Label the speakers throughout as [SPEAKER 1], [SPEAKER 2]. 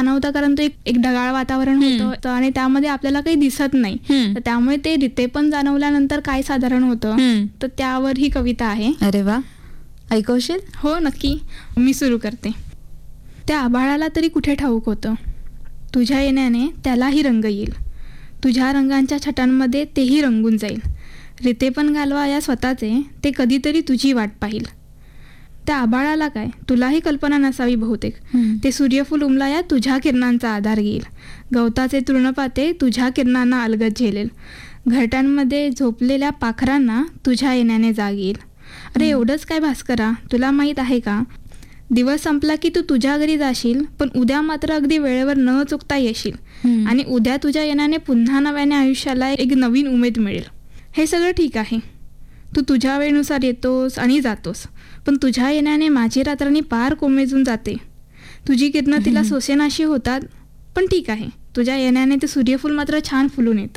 [SPEAKER 1] जाणवतं, कारण तो एक ढगाळ वातावरण होतं आणि त्यामध्ये आपल्याला काही दिसत नाही. तर त्यामुळे ते रिते पण जाणवल्यानंतर काय साधारण होतं, तर त्यावर ही कविता आहे.
[SPEAKER 2] अरे वा, ऐकवशील?
[SPEAKER 1] हो नक्की, मी सुरू करते. त्या आभाळाला तरी कुठे ठाऊक होतं, तुझ्या येण्याने त्यालाही रंग येईल, तुझ्या रंगांच्या छटांमध्ये तेही रंगून जाईल. रिते पण घालवा या स्वतःचे, ते कधीतरी तुझी वाट पाहिल. त्या आभाळाला काय, तुलाही कल्पना नसावी बहुतेक, ते सूर्यफूल उमलाया तुझ्या किरणांचा आधार घेईल, गवताचे तृणपाते तुझ्या किरणांना अलगद झेलेल, घरट्यांमध्ये झोपलेल्या पाखरांना तुझ्या येण्याने जाग येईल. अरे एवढंच काय भास्करा, तुला माहीत आहे का, दिवस संपला की तू तुझ्या घरी जाशील, पण उद्या मात्र अगदी वेळेवर न चुकता येशील आणि उद्या तुझ्या येण्याने पुन्हा नव्याने आयुष्याला एक नवीन उमेद मिळेल. हे सगळं ठीक आहे, तू तुझ्या वेळेनुसार येतोस आणि जातोस, पण तुझ्या येण्याने माझी रात्रांनी पार कोमेजून जाते. तुझी किरणं तिला सोसेनाशी होतात, पण ठीक आहे, तुझ्या येण्याने ते सूर्यफूल मात्र छान फुलून येतं.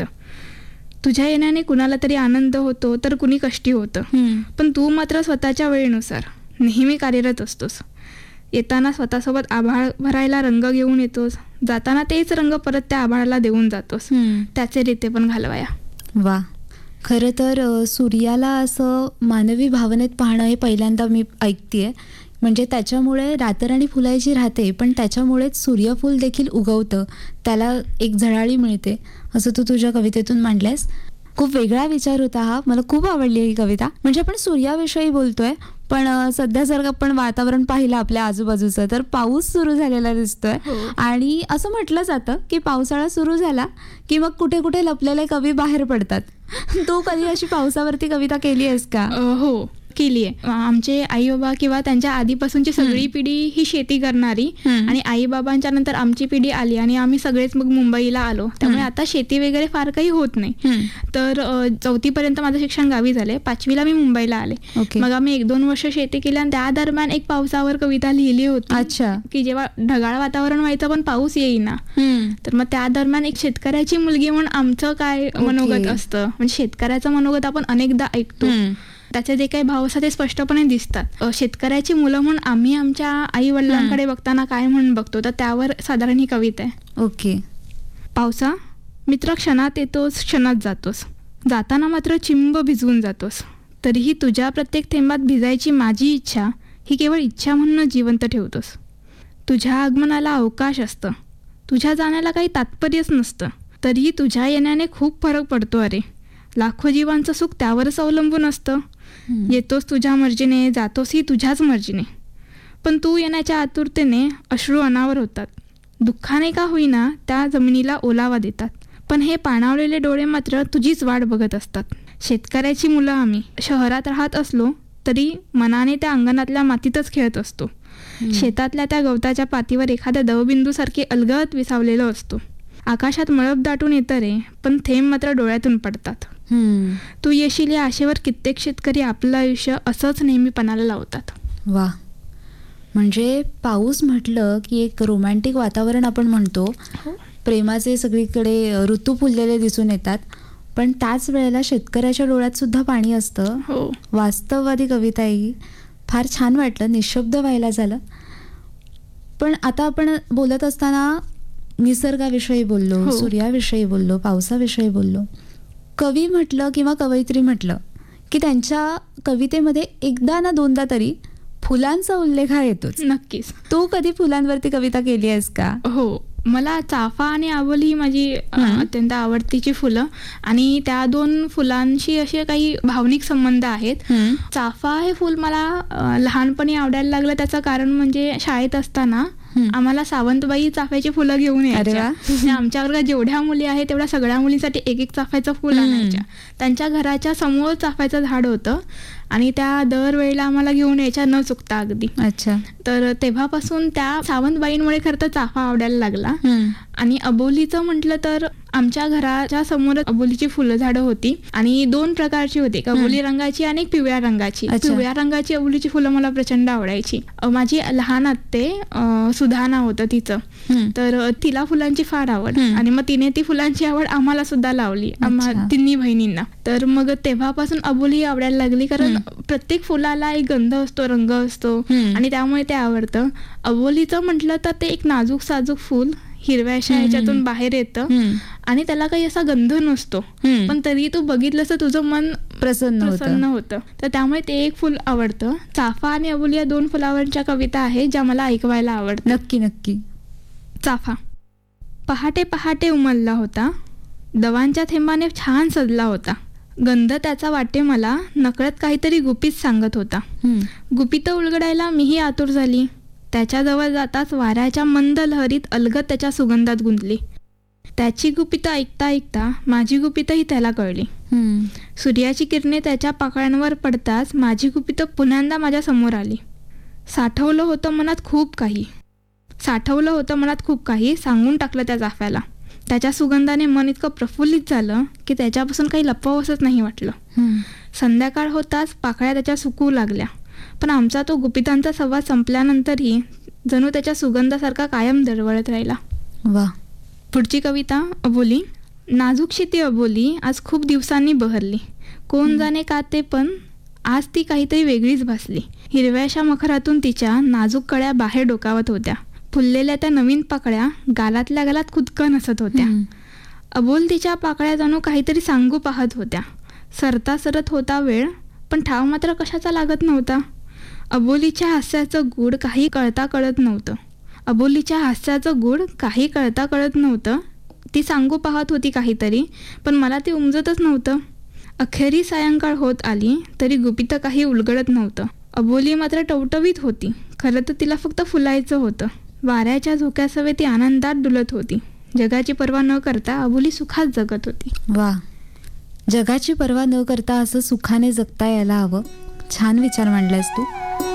[SPEAKER 1] तुझ्या येण्याने कुणाला तरी आनंद होतो तर कुणी कष्टी होतं, पण तू मात्र स्वतःच्या वेळेनुसार नेहमी कार्यरत असतोस. येताना स्वतःसोबत आभाळ भरायला रंग घेऊन येतोस, जाताना तेच रंग परत त्या आभाळाला देऊन जातोस. त्याचे रिते पण घालवाया.
[SPEAKER 2] वा, खरं तर सूर्याला असं मानवी भावनेत पाहणं हे पहिल्यांदा मी ऐकतेय. म्हणजे त्याच्यामुळे रातराणी फुलायची राहते, पण त्याच्यामुळेच सूर्यफूल देखील उगवतं, त्याला एक झळाळी मिळते, असं तू तुझ्या कवितेतून मांडलंयस. खूप वेगळा विचार होता हा, मला खूप आवडली ही कविता. म्हणजे आपण सूर्याविषयी बोलतोय, पण सध्या जर आपण वातावरण पाहिलं आपल्या आजूबाजूचं, तर पाऊस सुरू झालेला दिसतोय. आणि असं म्हटलं जातं की पावसाळा सुरू झाला की मग कुठे कुठे लपलेले कवी बाहेर पडतात. तू कधी अशी पावसावरती कविता केली आहेस का?
[SPEAKER 1] हो केली आहे. आमचे आई बाबा किंवा त्यांच्या आधीपासूनची सगळी पिढी ही शेती करणारी, आणि आई बाबांच्या नंतर आमची पिढी आली आणि आम्ही सगळेच मग मुंबईला आलो, त्यामुळे आता शेती वगैरे फार काही होत नाही. तर 4थी पर्यंत माझं शिक्षण गावी झाले, 5वीला मी मुंबईला आले. मग आम्ही 1-2 वर्ष शेती केली आणि त्या दरम्यान एक पावसावर कविता लिहिली होती.
[SPEAKER 2] अच्छा.
[SPEAKER 1] की जेव्हा ढगाळ वातावरण व्हायचं पण पाऊस येईना, तर मग त्या दरम्यान एक शेतकऱ्याची मुलगी म्हणून आमचं काय मनोगत असतं, म्हणजे शेतकऱ्याचं मनोगत आपण अनेकदा ऐकतो, त्याचे जे काही भाव असतात ते स्पष्टपणे दिसतात. शेतकऱ्याची मुलं म्हणून आम्ही आमच्या आई वडिलांकडे बघताना काय म्हणून बघतो, तर त्यावर साधारण ही कविता आहे.
[SPEAKER 2] ओके.
[SPEAKER 1] पावसा मित्र, क्षणात येतोस क्षणात जातोस, जाताना मात्र चिंब भिजवून जातोस, तरीही तुझ्या प्रत्येक थेंबात भिजायची माझी इच्छा ही केवळ इच्छा म्हणून जिवंत ठेवतोस. तुझ्या आगमनाला अवकाश असतं, तुझ्या जाण्याला काही तात्पर्यच नसतं, तरीही तुझ्या येण्याने खूप फरक पडतो. अरे लाखो जीवांचं सुख त्यावरच अवलंबून असतं. येतोस तुझ्या मर्जीने, जातोसही तुझ्याच मर्जीने, पण तू येण्याच्या आतुरतेने अश्रू अनावर होतात. दुःखाने का होईना त्या जमिनीला ओलावा देतात, पण हे पाणावलेले डोळे मात्र तुझीच वाट बघत असतात. शेतकऱ्याची मुलं आम्ही शहरात राहत असलो तरी मनाने त्या अंगणातल्या मातीतच खेळत असतो. शेतातल्या त्या गवताच्या पातीवर एखाद्या दवबिंदूसारखे अलगद विसावलेलो असतो. आकाशात मळब दाटून येतं रे, पण थेंब मात्र डोळ्यातून पडतात. तू येशील या आशेवर कित्येक शेतकरी आपलं आयुष्य असंच नेहमी पणाला लावतात.
[SPEAKER 2] वा, म्हणजे पाऊस म्हटलं की एक रोमॅन्टिक वातावरण आपण म्हणतो, प्रेमाचे सगळीकडे ऋतू फुललेले दिसून येतात, पण त्याच वेळेला शेतकऱ्याच्या डोळ्यात सुद्धा पाणी असतं. वास्तववादी कविता ही फार छान वाटलं, निशब्द व्हायला झालं. पण आता आपण बोलत असताना निसर्गाविषयी बोललो, सूर्याविषयी बोललो, पावसाविषयी बोललो. कवी म्हटलं किंवा कवयित्री म्हटलं की त्यांच्या कवितेमध्ये एकदा ना दोनदा तरी फुलांचा उल्लेख हा येतोच.
[SPEAKER 1] नक्कीच.
[SPEAKER 2] तू कधी फुलांवरती कविता केली आहेस का?
[SPEAKER 1] हो, मला चाफा आणि आवल ही माझी अत्यंत आवडतीची फुलं, आणि त्या 2 फुलांशी असे काही भावनिक संबंध आहेत. चाफा हे फुल मला लहानपणी आवडायला लागलं, त्याचं कारण म्हणजे शाळेत असताना आम्हाला सावंतबाई चाफ्याची फुलं घेऊन यायच्या. आमच्या वर्गात जेवढ्या मुली आहेत तेवढ्या सगळ्या मुलींसाठी एक चाफ्याचं फुल आणायच्या. त्यांच्या घराच्या समोर चाफ्याचं झाड होतं आणि त्या दरवेळेला आम्हाला घेऊन यायच्या न चुकता अगदी.
[SPEAKER 2] अच्छा.
[SPEAKER 1] तर तेव्हापासून त्या सावंतबाईंमुळे खरं तर चाफा आवडायला लागला. आणि अबोलीचं म्हटलं तर आमच्या घराच्या समोर अबोलीची फुलं झाडं होती आणि 2 प्रकारची होती, अबोली रंगाची आणि पिवळ्या रंगाची. पिवळ्या रंगाची अबोलीची फुलं मला प्रचंड आवडायची. माझी लहान आत्ते सुधाना होतं तिचं, तर तिला फुलांची फार आवड, आणि मग तिने ती फुलांची आवड आम्हाला सुद्धा लावली, तिन्ही बहिणींना. तर मग तेव्हापासून अबोली आवडायला लागली, कारण प्रत्येक फुलाला एक गंध असतो, रंग असतो
[SPEAKER 2] हम्म.
[SPEAKER 1] आणि त्यामुळे ते आवडतं. अबोलीचं म्हटलं तर ते एक नाजूक साजूक फूल हिरव्याशा ह्याच्यातून बाहेर येतं आणि त्याला काही असा गंध नसतो, पण तरी तू बघितलं तर तुझं मन
[SPEAKER 2] प्रसन्न
[SPEAKER 1] प्रसन्न
[SPEAKER 2] होतं.
[SPEAKER 1] होतं. तर त्यामुळे ते एक फुल आवडतं. चाफा आणि अबोली या 2 फुलावरच्या कविता आहेत ज्या मला ऐकवायला आवडतात.
[SPEAKER 2] नक्की नक्की.
[SPEAKER 1] चाफा. पहाटे पहाटे उमलला होता, दवांच्या थेंबाने छान सजला होता. गंध त्याचा वाटे मला, नकळत काहीतरी गुपित सांगत होता. गुपितं उलगडायला मीही आतुर झाली. त्याच्याजवळ जाताच वाऱ्याच्या मंद लहरीत अलगद त्याच्या सुगंधात गुंतली. त्याची गुपितं ऐकता ऐकता माझी गुपितंही त्याला कळली. सूर्याची किरणे त्याच्या पाकळ्यांवर पडताच माझी गुपितं पुन्हा माझ्या समोर आली. साठवलं होतं मनात खूप काही सांगून टाकलं त्या चाफ्याला. त्याच्या सुगंधाने मन इतकं प्रफुल्लित झालं की त्याच्यापासून काही लपवावंसच नाही वाटलं. संध्याकाळ होताच पाकळ्या त्याच्या सुकू लागल्या, पण आमचा तो गुपितांचा संवाद संपल्यानंतरही जणू त्याच्या सुगंधासारखा कायम दरवळत राहिला.
[SPEAKER 2] वा.
[SPEAKER 1] पुढची कविता अबोली. नाजूकशी ती अबोली आज खूप दिवसांनी बहरली. कोण जाणे का ते, पण आज ती काहीतरी वेगळीच भासली. हिरव्याशा मखरातून तिच्या नाजूक कळ्या बाहेर डोकावत होत्या. फुललेल्या त्या नवीन पाकळ्या गालातल्या गालात खुदकन हसत होत्या. अबोल तिच्या पाकळ्या जणू काहीतरी सांगू पाहत होत्या. सरता सरत होता वेळ, पण ठाव मात्र कशाचा लागत नव्हता. अबोलीच्या हास्याचं गूढ काही कळता कळत नव्हतं. ती सांगू पाहत होती काहीतरी, पण मला ते उमजतच नव्हतं. अखेरी सायंकाळ होत आली तरी गुपितं काही उलगडत नव्हतं. अबोली मात्र टवटवीत होती. खरं तर तिला फक्त फुलायचं होतं. वाऱ्याच्या झोक्यासवे ती आनंदात डुलत होती. जगाची पर्वा न करता अबोली सुखात जगत होती.
[SPEAKER 2] वा. जगाची पर्वा न करता असं सुखाने जगता यायला हवं. छान विचार मांडलास तू.